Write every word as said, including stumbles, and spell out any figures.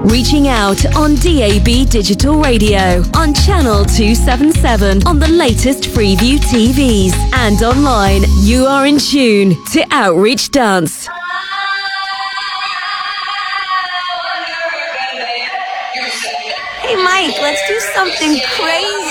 Reaching out on D A B Digital Radio, on Channel two seventy-seven, on the latest Freeview T Vs, and online. You are in tune to Outreach Dance. Hey Mike, let's do something crazy.